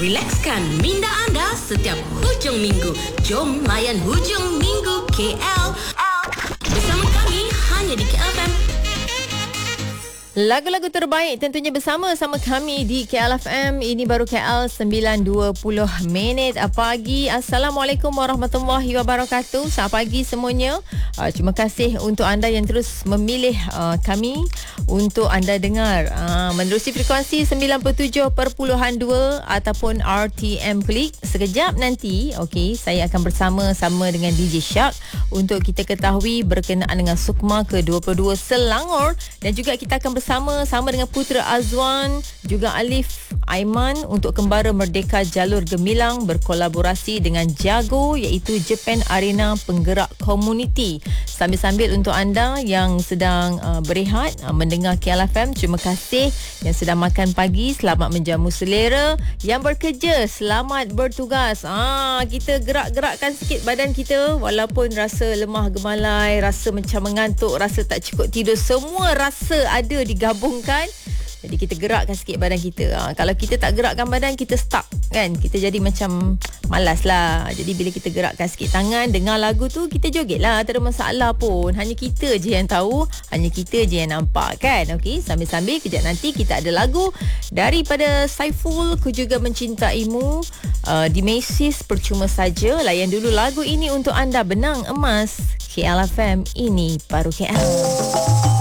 rilekskan minda anda setiap hujung minggu. Jom layan hujung minggu KL bersama kami hanya di KLFM. Lagu-lagu terbaik tentunya bersama kami di KLFM. Ini baru KL 9.20 pagi. Assalamualaikum warahmatullahi wabarakatuh. Selamat pagi semuanya. Terima kasih untuk anda yang terus memilih kami untuk anda dengar menerusi frekuensi 97.2 ataupun RTM Klik. Sekejap nanti saya akan bersama-sama dengan DJ Shark untuk kita ketahui berkenaan dengan Sukma ke-22 Selangor, dan juga kita akan bersama dengan Putera Azwan juga Alif Aiman untuk Kembara Merdeka Jalur Gemilang berkolaborasi dengan Jago, iaitu Japan Arena Penggerak Komuniti. Sambil-sambil untuk anda yang sedang berehat mendengar KLFM, terima kasih. Yang sedang makan pagi, selamat menjamu selera. Yang bekerja, selamat bertugas. Kita gerak-gerakkan sikit badan kita walaupun rasa lemah gemalai, rasa macam mengantuk, rasa tak cukup tidur, semua rasa ada digabungkan. Jadi kita gerakkan sikit badan kita. Kalau kita tak gerakkan badan, kita stuck kan. Kita jadi macam malas lah. Jadi bila kita gerakkan sikit tangan, dengar lagu tu, kita joget lah. Tak ada masalah pun. Hanya kita je yang tahu, hanya kita je yang nampak kan. Okey, sambil-sambil kejap nanti kita ada lagu daripada Saiful, Ku Juga Mencintaimu, di Macy's Percuma Saja. Layan dulu lagu ini untuk anda. Benang Emas KLFM, ini baru KL.